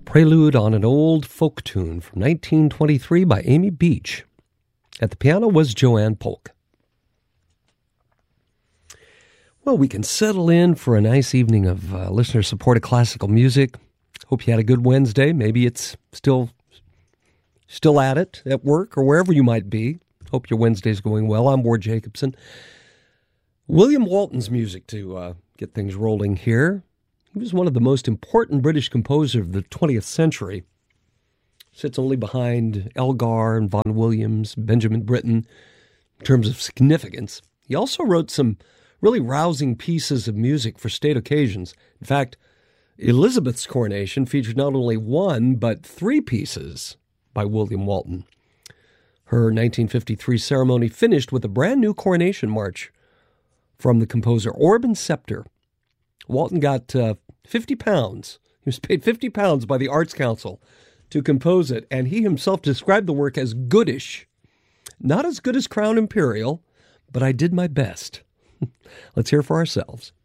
Prelude on an old folk tune from 1923 by Amy Beach. At the piano was Joanne Polk. Well, we can settle in for a nice evening of listener-supported classical music. Hope you had a good Wednesday. Maybe it's still at it at work or wherever you might be. Hope your Wednesday's going well. I'm Ward Jacobson. William Walton's music to get things rolling here. He was one of the most important British composers of the 20th century. Sits only behind Elgar and Vaughan Williams, Benjamin Britten, in terms of significance. He also wrote some really rousing pieces of music for state occasions. In fact, Elizabeth's coronation featured not only one, but three pieces by William Walton. Her 1953 ceremony finished with a brand new coronation march from the composer Orban Scepter. Walton got 50 pounds. He was paid 50 pounds by the Arts Council to compose it, and he himself described the work as goodish. Not as good as Crown Imperial, but I did my best. Let's hear for ourselves.